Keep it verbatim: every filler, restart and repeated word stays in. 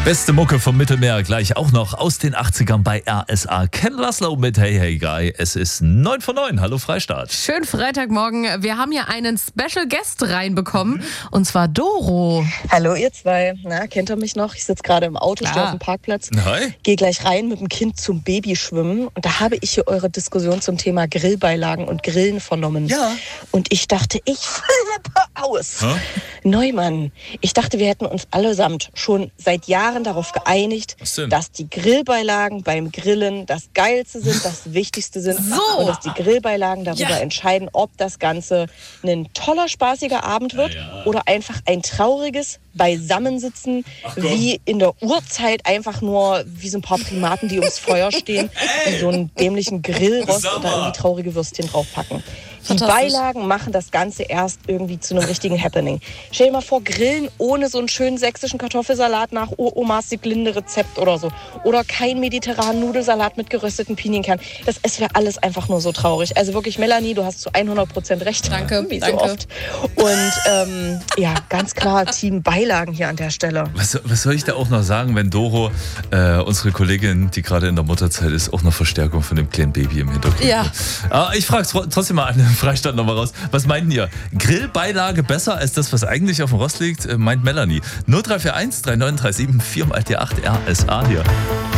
Beste Mucke vom Mittelmeer, gleich auch noch aus den achtzigern bei R S A. Ken Laszlo mit Hey Hey Guy. Es ist neun vor neun. Hallo Freistaat. Schönen Freitagmorgen. Wir haben hier einen Special Guest reinbekommen, und zwar Doro. Hallo ihr zwei. Na, kennt ihr mich noch? Ich sitze gerade im Auto, stehe auf dem Parkplatz, Hi. gehe gleich rein mit dem Kind zum Babyschwimmen. Und da habe ich hier eure Diskussion zum Thema Grillbeilagen und Grillen vernommen. Ja. Und ich dachte, ich flippe aus. Hä? Neumann, ich dachte, wir hätten uns allesamt schon seit Jahren darauf geeinigt, Was denn? dass die Grillbeilagen beim Grillen das Geilste sind, das Wichtigste sind. So. Und dass die Grillbeilagen darüber Ja. entscheiden, ob das Ganze ein toller, spaßiger Abend wird Ja, ja. oder einfach ein trauriges Beisammensitzen, komm. wie in der Urzeit einfach nur wie so ein paar Primaten, die ums Feuer stehen, und so einen dämlichen Grillrost Sag und da mal. irgendwie traurige Würstchen draufpacken. Die Fantastisch. Beilagen machen das Ganze erst irgendwie zu einem richtigen Happening. Stell dir mal vor, Grillen ohne so einen schönen sächsischen Kartoffelsalat nach Omas Sieglinde-Rezept oder so. Oder kein mediterranen Nudelsalat mit gerösteten Pinienkernen. Das es wäre alles einfach nur so traurig. Also wirklich, Melanie, du hast zu hundert Prozent recht. Danke, wie danke. so oft. Und ähm, ja, ganz klar, Team Beilagen hier an der Stelle. Was, was soll ich da auch noch sagen, wenn Doro, äh, unsere Kollegin, die gerade in der Mutterzeit ist, auch noch Verstärkung von dem kleinen Baby im Hintergrund? Ja. Aber ich frage trotzdem mal an den Freistaat nochmal raus. Was meint ihr? Grillbeilage besser als das, was eigentlich auf dem Rost liegt? Äh, meint Melanie. null drei vier eins drei neun drei sieben vier mal die acht R S A hier.